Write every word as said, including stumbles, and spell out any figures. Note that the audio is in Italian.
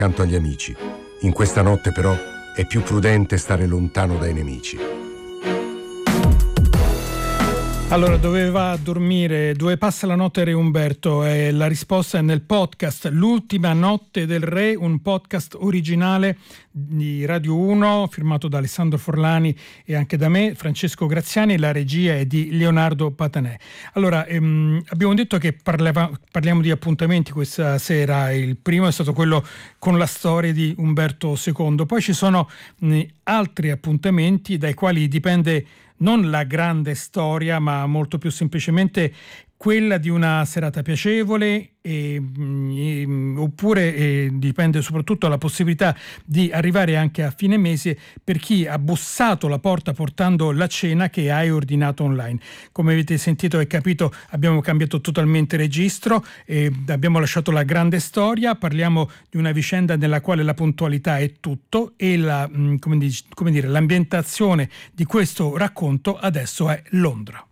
accanto agli amici. In questa notte però è più prudente stare lontano dai nemici. Allora, doveva dormire, dove passa la notte Re Umberto? E la risposta è nel podcast L'ultima notte del re, un podcast originale di Radio uno, firmato da Alessandro Forlani e anche da me, Francesco Graziani. La regia è di Leonardo Patanè. Allora, ehm, abbiamo detto che parliamo, parliamo di appuntamenti questa sera. Il primo è stato quello con la storia di Umberto secondo. Poi ci sono mh, altri appuntamenti dai quali dipende non la grande storia, ma molto più semplicemente quella di una serata piacevole, e, e, oppure e dipende soprattutto dalla possibilità di arrivare anche a fine mese per chi ha bussato la porta portando la cena che hai ordinato online. Come avete sentito e capito, abbiamo cambiato totalmente registro, e abbiamo lasciato la grande storia, parliamo di una vicenda nella quale la puntualità è tutto, e la, come dire, l'ambientazione di questo racconto adesso è Londra.